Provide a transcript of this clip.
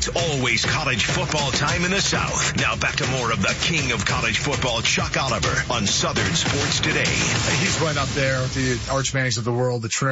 It's always college football time in the South. Now back to more of the king of college football, Chuck Oliver, on Southern Sports Today. He's right up there with the Arch Mannings of the world, the